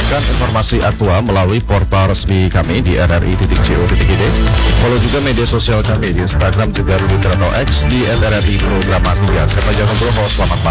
mendapatkan informasi aktual melalui portal resmi kami di rri.co.id. Follow juga media sosial kami di Instagram juga Twitter atau X di @rri Programa 3. Saya Fajar Nugroho, selamat malam.